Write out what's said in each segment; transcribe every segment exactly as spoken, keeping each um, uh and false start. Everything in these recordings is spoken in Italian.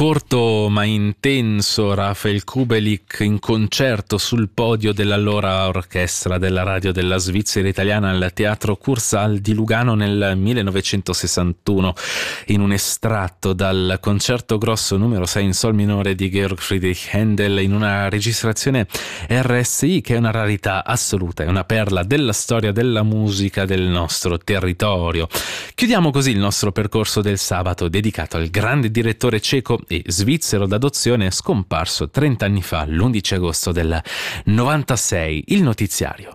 corto ma intenso Rafael Kubelik in concerto sul podio dell'allora orchestra della radio della Svizzera italiana al Teatro Kursaal di Lugano nel millenovecentosessantuno, in un estratto dal concerto grosso numero sei in sol minore di Georg Friedrich Händel, in una registrazione R S I che è una rarità assoluta, è una perla della storia della musica del nostro territorio. Chiudiamo così il nostro percorso del sabato dedicato al grande direttore ceco e svizzero d'adozione scomparso trenta anni fa, l'undici agosto del novantasei. Il notiziario.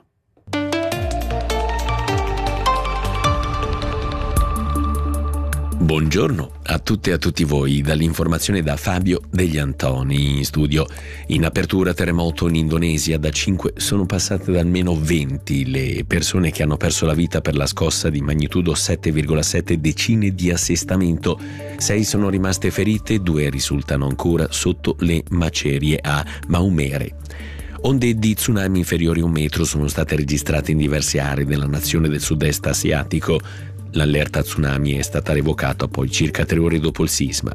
Buongiorno a tutte e a tutti voi, dall'informazione da Fabio Degli Antoni in studio. In apertura, terremoto in Indonesia, da cinque sono passate da almeno venti le persone che hanno perso la vita per la scossa di magnitudo sette virgola sette, decine di assestamento, sei sono rimaste ferite, due risultano ancora sotto le macerie a Maumere. Onde di tsunami inferiori a un metro sono state registrate in diverse aree della nazione del sud-est asiatico. L'allerta tsunami è stata revocata poi circa tre ore dopo il sisma.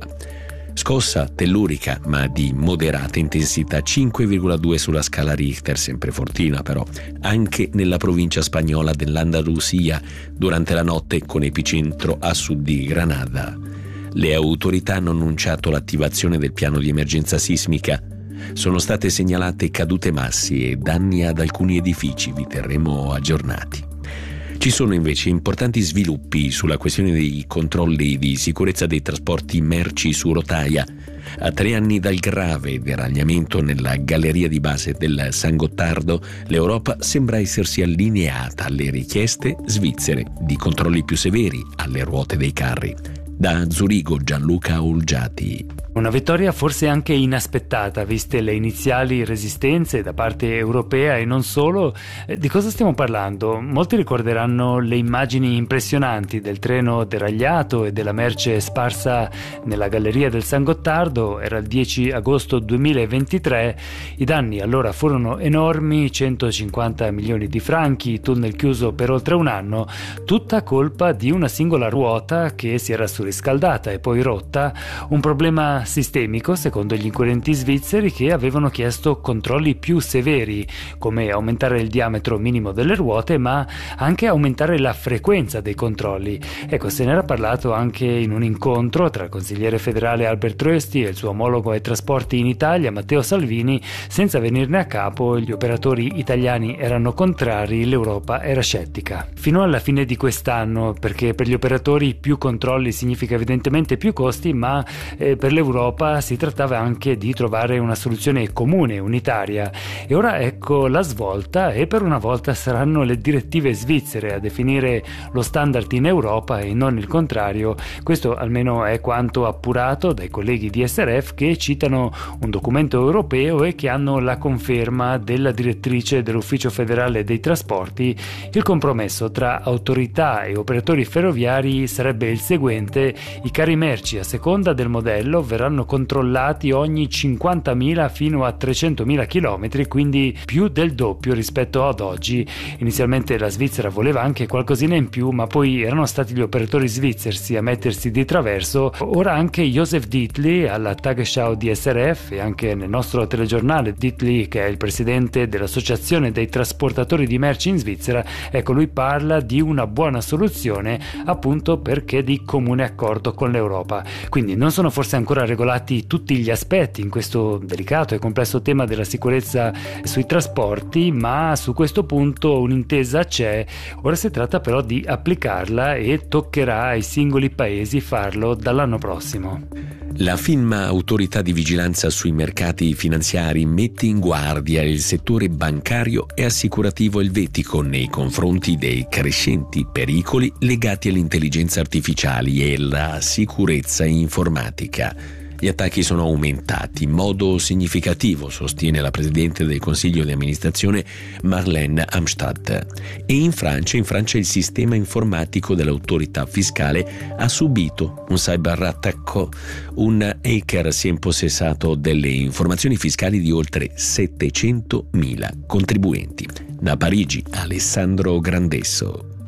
Scossa tellurica ma di moderata intensità, cinque virgola due sulla scala Richter, sempre fortina però, anche nella provincia spagnola dell'Andalusia durante la notte, con epicentro a sud di Granada. Le autorità hanno annunciato l'attivazione del piano di emergenza sismica. Sono state segnalate cadute massi e danni ad alcuni edifici, vi terremo aggiornati. Ci sono invece importanti sviluppi sulla questione dei controlli di sicurezza dei trasporti merci su rotaia. A tre anni dal grave deragliamento nella galleria di base del San Gottardo, l'Europa sembra essersi allineata alle richieste svizzere di controlli più severi alle ruote dei carri. Da Zurigo, Gianluca Olgiati. Una vittoria forse anche inaspettata, viste le iniziali resistenze da parte europea e non solo. Eh, di cosa stiamo parlando? Molti ricorderanno le immagini impressionanti del treno deragliato e della merce sparsa nella galleria del San Gottardo. Era il dieci agosto duemilaventitré. I danni allora furono enormi, centocinquanta milioni di franchi, tunnel chiuso per oltre un anno, tutta colpa di una singola ruota che si era surriscaldata e poi rotta, un problema sistemico secondo gli inquirenti svizzeri, che avevano chiesto controlli più severi, come aumentare il diametro minimo delle ruote ma anche aumentare la frequenza dei controlli. Ecco, se n'era parlato anche in un incontro tra il consigliere federale Albert Rösti e il suo omologo ai trasporti in Italia Matteo Salvini. Senza venirne a capo, gli operatori italiani erano contrari, l'Europa era scettica. Fino alla fine di quest'anno, perché per gli operatori più controlli significa evidentemente più costi, ma eh, per l'Europa si trattava anche di trovare una soluzione comune, unitaria. E ora ecco la svolta, e per una volta saranno le direttive svizzere a definire lo standard in Europa e non il contrario. Questo almeno è quanto appurato dai colleghi di S R F, che citano un documento europeo e che hanno la conferma della direttrice dell'Ufficio federale dei trasporti. Il compromesso tra autorità e operatori ferroviari sarebbe il seguente: i carri merci a seconda del modello verranno controllati ogni cinquantamila fino a trecentomila chilometri, quindi più del doppio rispetto ad oggi. Inizialmente la Svizzera voleva anche qualcosina in più, ma poi erano stati gli operatori svizzeri a mettersi di traverso. Ora anche Josef Dietli alla Tagesschau di S R F e anche nel nostro telegiornale, Dietli, che è il presidente dell'Associazione dei trasportatori di merci in Svizzera, ecco, lui parla di una buona soluzione, appunto perché di comune accordo con l'Europa. Quindi non sono forse ancora regolati tutti gli aspetti in questo delicato e complesso tema della sicurezza sui trasporti, ma su questo punto un'intesa c'è. Ora si tratta però di applicarla e toccherà ai singoli paesi farlo dall'anno prossimo. La FINMA, Autorità di Vigilanza sui Mercati Finanziari, mette in guardia il settore bancario e assicurativo elvetico nei confronti dei crescenti pericoli legati all'intelligenza artificiale e alla sicurezza informatica. Gli attacchi sono aumentati in modo significativo, sostiene la presidente del Consiglio di amministrazione Marlène Amstad. E in Francia, in Francia il sistema informatico dell'autorità fiscale ha subito un cyberattacco. Un hacker si è impossessato delle informazioni fiscali di oltre settecentomila contribuenti. Da Parigi, Alessandro Grandesso.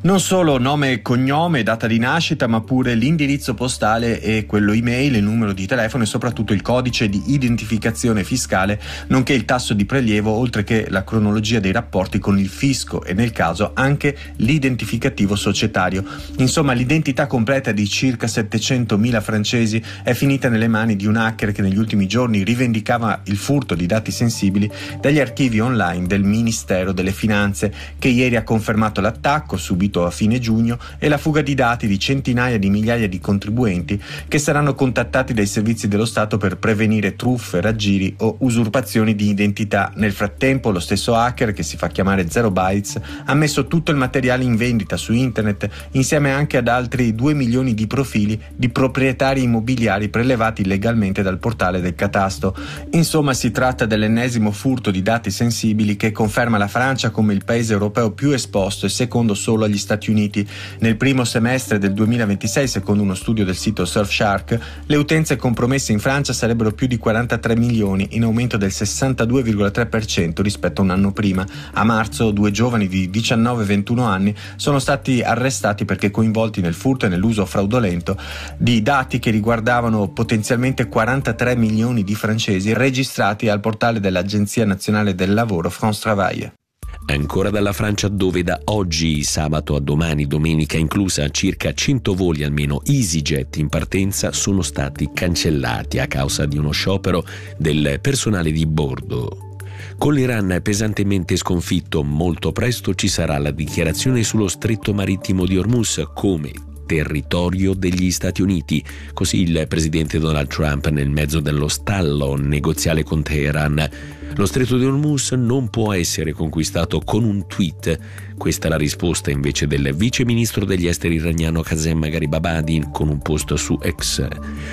Non solo nome e cognome, data di nascita, ma pure l'indirizzo postale e quello email, il numero di telefono e soprattutto il codice di identificazione fiscale, nonché il tasso di prelievo, oltre che la cronologia dei rapporti con il fisco e nel caso anche l'identificativo societario. Insomma, l'identità completa di circa settecentomila francesi è finita nelle mani di un hacker che negli ultimi giorni rivendicava il furto di dati sensibili dagli archivi online del Ministero delle Finanze, che ieri ha confermato l'attacco subito a fine giugno e la fuga di dati di centinaia di migliaia di contribuenti che saranno contattati dai servizi dello Stato per prevenire truffe, raggiri o usurpazioni di identità. Nel frattempo lo stesso hacker, che si fa chiamare Zero Bytes, ha messo tutto il materiale in vendita su internet insieme anche ad altri due milioni di profili di proprietari immobiliari prelevati legalmente dal portale del catasto. Insomma, si tratta dell'ennesimo furto di dati sensibili che conferma la Francia come il paese europeo più esposto e secondo solo agli Stati Uniti. Nel primo semestre del duemilaventisei, secondo uno studio del sito Surfshark, le utenze compromesse in Francia sarebbero più di quarantatré milioni, in aumento del sessantadue virgola tre per cento rispetto a un anno prima. A marzo due giovani di diciannove e ventuno anni sono stati arrestati perché coinvolti nel furto e nell'uso fraudolento di dati che riguardavano potenzialmente quarantatré milioni di francesi registrati al portale dell'Agenzia Nazionale del Lavoro France Travail. Ancora dalla Francia, dove da oggi, sabato a domani, domenica inclusa, circa cento voli almeno EasyJet in partenza sono stati cancellati a causa di uno sciopero del personale di bordo. Con l'Iran pesantemente sconfitto, molto presto ci sarà la dichiarazione sullo stretto marittimo di Hormuz come territorio degli Stati Uniti. Così il presidente Donald Trump nel mezzo dello stallo negoziale con Teheran. Lo stretto di Hormuz non può essere conquistato con un tweet. Questa è la risposta invece del vice ministro degli esteri iraniano Qasem Gharibabadi con un post su X.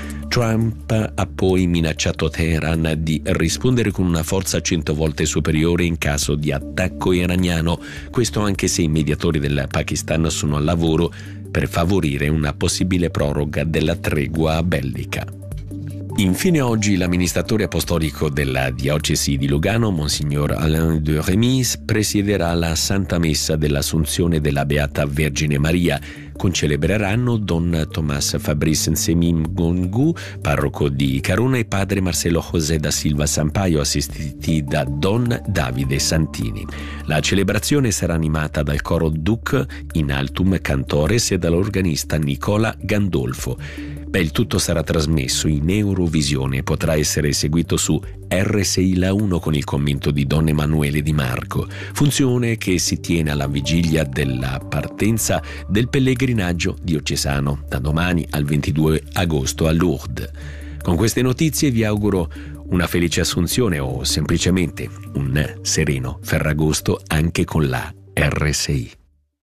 Trump ha poi minacciato Teheran di rispondere con una forza cento volte superiore in caso di attacco iraniano. Questo anche se i mediatori del Pakistan sono al lavoro per favorire una possibile proroga della tregua bellica. Infine oggi l'amministratore apostolico della diocesi di Lugano, Monsignor Alain de Remis, presiederà la Santa Messa dell'Assunzione della Beata Vergine Maria. Concelebreranno Don Tomás Fabrice Nsemim Gongu, parroco di Carona, e padre Marcelo José da Silva Sampaio, assistiti da Don Davide Santini. La celebrazione sarà animata dal coro Duc in Altum Cantores e dall'organista Nicola Gandolfo. Beh, il tutto sarà trasmesso in Eurovisione e potrà essere seguito su R sei La uno con il commento di Don Emanuele Di Marco, funzione che si tiene alla vigilia della partenza del pellegrinaggio diocesano da domani al ventidue agosto a Lourdes. Con queste notizie vi auguro una felice Assunzione o semplicemente un sereno Ferragosto anche con la R sei.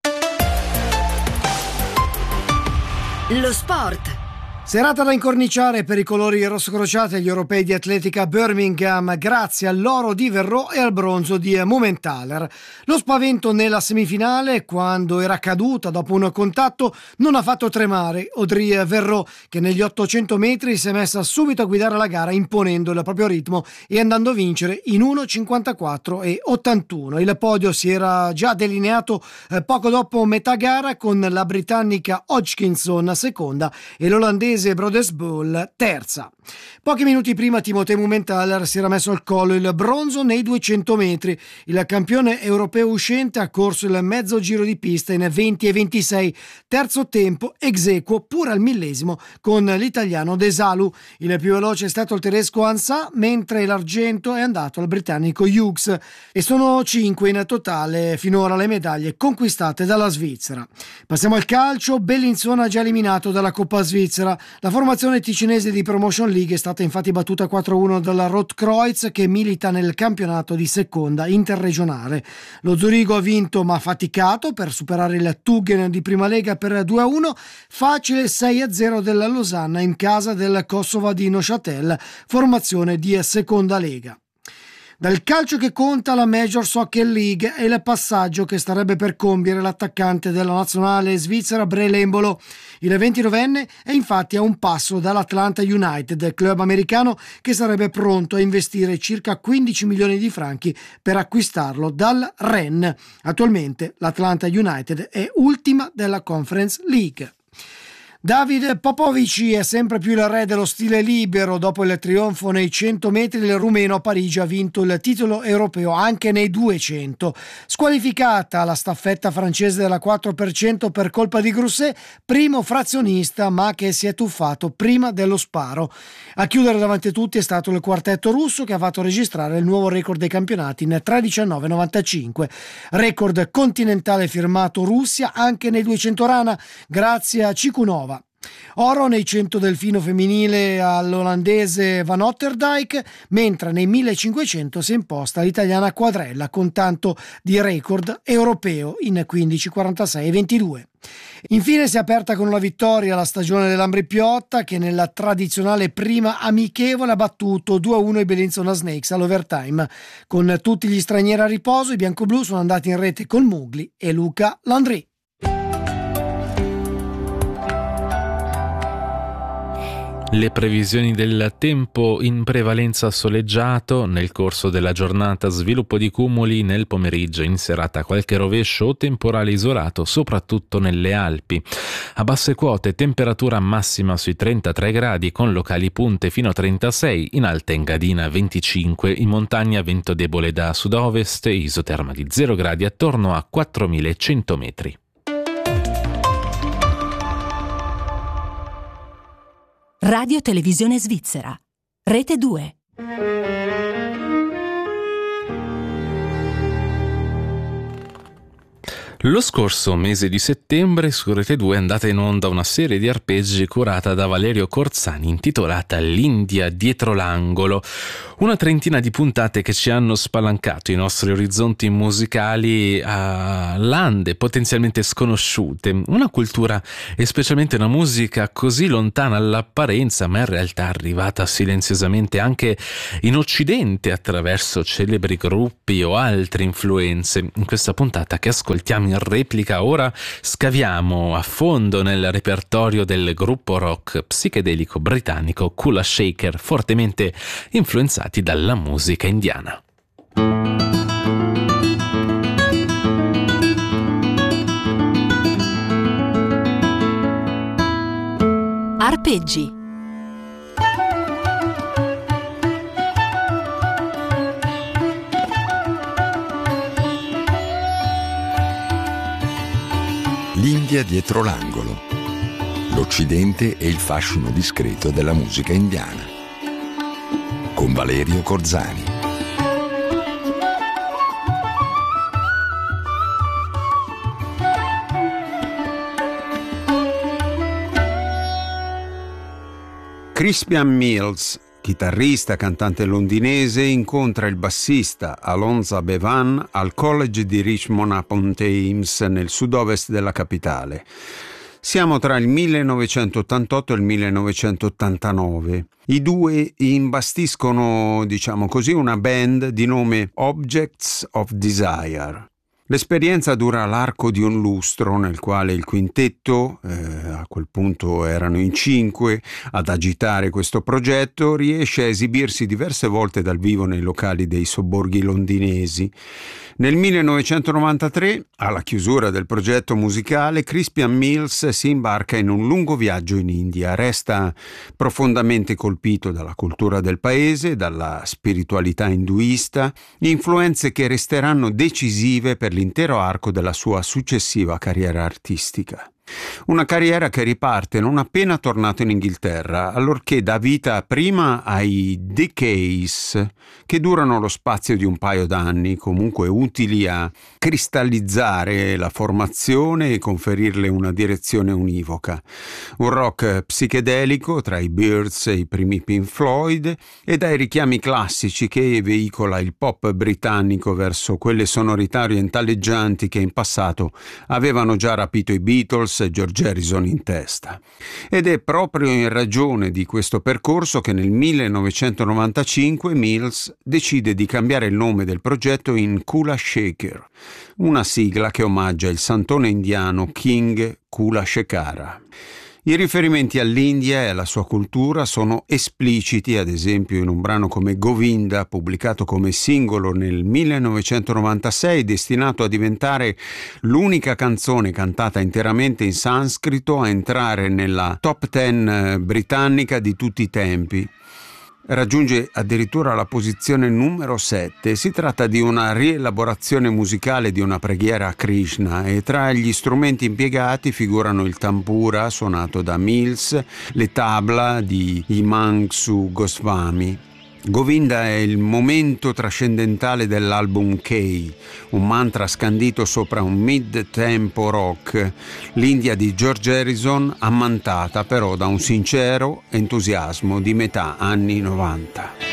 Lo sport. Serata da incorniciare per i colori rossocrociati agli europei di atletica Birmingham grazie all'oro di Verreaux e al bronzo di Mumenthaler. Lo spavento nella semifinale, quando era caduta dopo un contatto, non ha fatto tremare Audrey Verreaux, che negli ottocento metri si è messa subito a guidare la gara imponendo il proprio ritmo e andando a vincere in uno cinquantaquattro e ottantuno. Il podio si era già delineato eh, poco dopo metà gara con la britannica Hodgkinson seconda e l'olandese Brodesbull terza. Pochi minuti prima Timothée Mumenthaler si era messo al collo il bronzo nei duecento metri. Il campione europeo uscente ha corso il mezzo giro di pista in venti e ventisei, terzo tempo ex equo pur al millesimo con l'italiano Desalu. Il più veloce è stato il tedesco Ansah, mentre l'argento è andato al britannico Hughes, e sono cinque in totale finora le medaglie conquistate dalla Svizzera. Passiamo al calcio. Bellinzona già eliminato dalla Coppa Svizzera. La formazione ticinese di Promotion League è stata infatti battuta quattro a uno dalla Rotkreuz, che milita nel campionato di seconda interregionale. Lo Zurigo ha vinto ma faticato per superare il Tuggen di prima lega per due a uno, facile sei a zero della Losanna in casa del Kosovo di Neuchâtel, formazione di seconda lega. Dal calcio che conta alla Major Soccer League è il passaggio che starebbe per compiere l'attaccante della nazionale svizzera Breel Embolo. Il ventinovenne è infatti a un passo dall'Atlanta United, club americano che sarebbe pronto a investire circa quindici milioni di franchi per acquistarlo dal Rennes. Attualmente l'Atlanta United è ultima della Conference League. David Popovici è sempre più il re dello stile libero. Dopo il trionfo nei cento metri, il rumeno a Parigi ha vinto il titolo europeo anche nei duecento. Squalificata la staffetta francese della quattro per cento per colpa di Grousset, primo frazionista ma che si è tuffato prima dello sparo. A chiudere davanti a tutti è stato il quartetto russo, che ha fatto registrare il nuovo record dei campionati in tre diciannove novantacinque. Record continentale firmato Russia anche nei duecento rana grazie a Cikunova. Oro nei cento delfino femminile all'olandese Van Otterdijk, mentre nei millecinquecento si è imposta l'italiana Quadrella con tanto di record europeo in quindici, quarantasei e ventidue. Infine si è aperta con una vittoria la stagione dell'Ambri Piotta, che nella tradizionale prima amichevole ha battuto due a uno i Bellinzona Snakes all'overtime. Con tutti gli stranieri a riposo, i biancoblù sono andati in rete con Mugli e Luca Landry. Le previsioni del tempo: in prevalenza soleggiato, nel corso della giornata sviluppo di cumuli, nel pomeriggio in serata qualche rovescio o temporale isolato, soprattutto nelle Alpi. A basse quote temperatura massima sui trentatré gradi, con locali punte fino a trentasei, in alta Engadina venticinque, in montagna vento debole da sud-ovest, isoterma di zero gradi attorno a quattromilacento metri. Radio Televisione Svizzera, Rete due. Lo scorso mese di settembre su Rete due è andata in onda una serie di arpeggi curata da Valerio Corzani intitolata L'India dietro l'angolo. Una trentina di puntate che ci hanno spalancato i nostri orizzonti musicali a lande potenzialmente sconosciute, una cultura e specialmente una musica così lontana all'apparenza ma in realtà arrivata silenziosamente anche in Occidente attraverso celebri gruppi o altre influenze. In questa puntata che ascoltiamo in replica ora scaviamo a fondo nel repertorio del gruppo rock psichedelico britannico Kula Shaker, fortemente influenzati dalla musica indiana. Arpeggi. L'India dietro l'angolo, l'Occidente e il fascino discreto della musica indiana, con Valerio Corzani. Crispian Mills, chitarrista, cantante londinese, incontra il bassista Alonza Bevan al College di Richmond upon Thames nel sud-ovest della capitale. Siamo tra il millenovecentottantotto e il millenovecentottantanove. I due imbastiscono, diciamo così, una band di nome Objects of Desire. L'esperienza dura l'arco di un lustro, nel quale il quintetto, eh, a quel punto erano in cinque, ad agitare questo progetto, riesce a esibirsi diverse volte dal vivo nei locali dei sobborghi londinesi. Nel millenovecentonovantatré, alla chiusura del progetto musicale, Crispian Mills si imbarca in un lungo viaggio in India. Resta profondamente colpito dalla cultura del paese, dalla spiritualità induista, influenze che resteranno decisive per l'intero arco della sua successiva carriera artistica. Una carriera che riparte non appena tornato in Inghilterra, allorché dà vita prima ai Decays, che durano lo spazio di un paio d'anni, comunque utili a cristallizzare la formazione e conferirle una direzione univoca. Un rock psichedelico tra i Byrds e i primi Pink Floyd e dai richiami classici che veicola il pop britannico verso quelle sonorità orientaleggianti che in passato avevano già rapito i Beatles, Mills e George Harrison in testa. Ed è proprio in ragione di questo percorso che nel millenovecentonovantacinque Mills decide di cambiare il nome del progetto in Kula Shaker, una sigla che omaggia il santone indiano King Kula Shekara. I riferimenti all'India e alla sua cultura sono espliciti, ad esempio in un brano come Govinda, pubblicato come singolo nel millenovecentonovantasei, destinato a diventare l'unica canzone cantata interamente in sanscrito a entrare nella top ten britannica di tutti i tempi. Raggiunge addirittura la posizione numero sette. Si tratta di una rielaborazione musicale di una preghiera a Krishna e tra gli strumenti impiegati figurano il tampura suonato da Mills, le tabla di Himanshu Goswami. Govinda è il momento trascendentale dell'album K, un mantra scandito sopra un mid-tempo rock, l'India di George Harrison ammantata però da un sincero entusiasmo di metà anni novanta.